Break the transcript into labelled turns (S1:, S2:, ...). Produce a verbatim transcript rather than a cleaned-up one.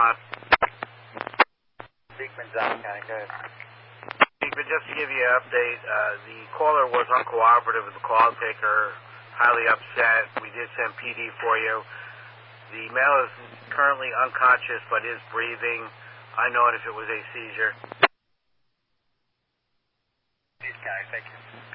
S1: on.
S2: Beekman, Johnson County, go ahead.
S1: But just to give you an update, uh, the caller was uncooperative with the call taker, highly upset. We did send P D for you. The male is currently unconscious but is breathing. Unknown if it was a seizure.
S2: East County, thank you.